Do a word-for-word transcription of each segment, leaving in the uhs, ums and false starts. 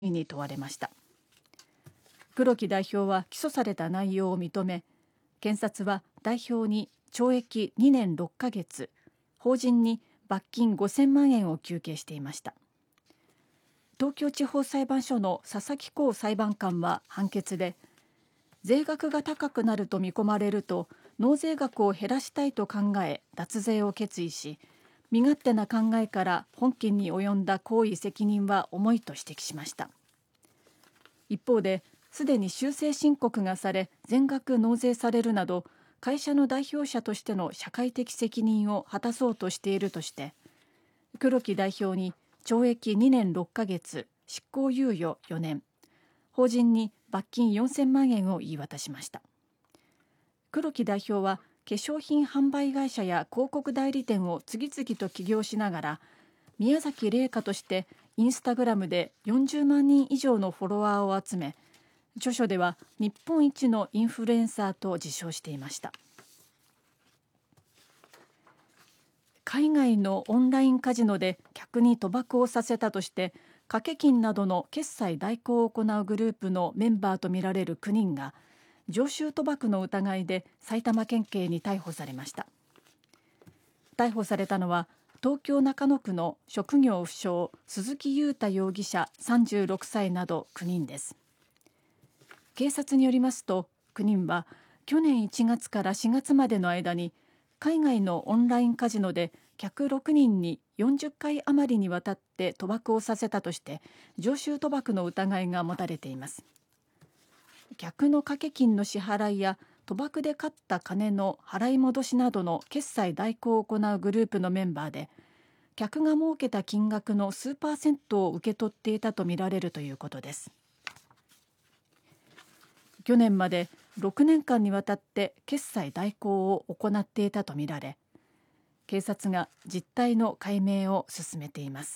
に問われました。黒木代表は起訴された内容を認め、検察は代表に懲役にねんろっかげつ、法人に罰金ごせんまんえんを求刑していました。東京地方裁判所の佐々木浩裁判官は判決で、税額が高くなると見込まれると納税額を減らしたいと考え脱税を決意し、身勝手な考えから本件に及んだ行為責任は重いと指摘しました。一方で、すでに修正申告がされ全額納税されるなど、会社の代表者としての社会的責任を果たそうとしているとして、黒木代表に懲役にねんろっかげつ、執行猶予よねん、法人に罰金よんせんまんえんを言い渡しました。黒木代表は化粧品販売会社や広告代理店を次々と起業しながら、宮崎麗華としてインスタグラムでよんじゅうまんにん以上のフォロワーを集め、著書では日本一のインフルエンサーと自称していました。海外のオンラインカジノで客に賭博をさせたとして掛け金などの決済代行を行うグループのメンバーとみられるきゅうにんが常習賭博の疑いで埼玉県警に逮捕されました。逮捕されたのは東京中野区の職業不詳鈴木雄太容疑者さんじゅうろくさいなどきゅうにんです。警察によりますと、きゅうにんは去年いちがつからしがつまでの間に海外のオンラインカジノで客ろくにんによんじゅっかい余りにわたって賭博をさせたとして常習賭博の疑いが持たれています。客の掛け金の支払いや賭博で勝った金の払い戻しなどの決済代行を行うグループのメンバーで、客が儲けた金額の数パーセントを受け取っていたとみられるということです。去年までろくねんかんにわたって決済代行を行っていたとみられ、警察が実態の解明を進めています。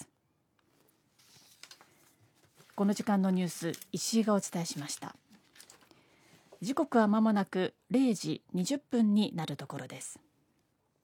この時間のニュース、石井がお伝えしました。時刻はまもなくれいじにじゅっぷんになるところです。